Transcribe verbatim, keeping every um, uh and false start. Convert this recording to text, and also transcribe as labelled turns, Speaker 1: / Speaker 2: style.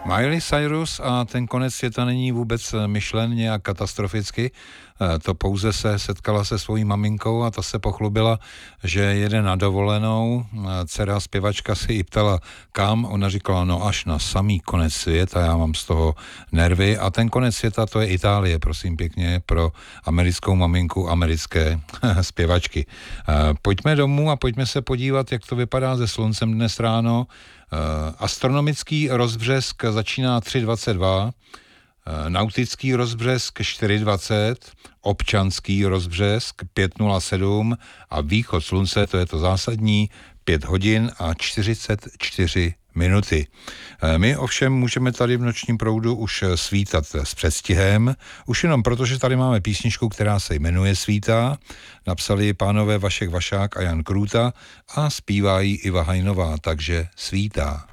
Speaker 1: Miley Cyrus a ten konec světa není vůbec myšlen nějak katastroficky. To pouze se setkala se svojí maminkou a ta se pochlubila, že jede na dovolenou. Dcera zpěvačka si ji ptala kam, ona říkala no až na samý konec světa, já mám z toho nervy a ten konec světa to je Itálie, prosím pěkně, pro americkou maminku americké zpěvačky. Pojďme domů a pojďme se podívat, jak to vypadá se sluncem dnes ráno. Astronomický rozbřesk začíná tři dvacet dva, nautický rozbřesk čtyři dvacet, občanský rozbřesk pět nula sedm a východ slunce, to je to zásadní, pět hodin a čtyřicet čtyři minuty. My ovšem můžeme tady v nočním proudu už svítat s předstihem, už jenom proto, že tady máme písničku, která se jmenuje Svítá, napsali ji pánové Vašek Vašák a Jan Krůta a zpívá ji Iva Hajnová, takže Svítá.